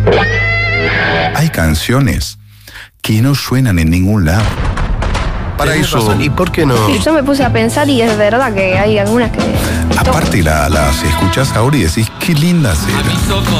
Hay canciones que no suenan en ningún lado. Para Tenés eso, razón. ¿Y por qué no? Y yo me puse a pensar y es verdad que hay algunas que... aparte las escuchás ahora y decís, qué lindas eran.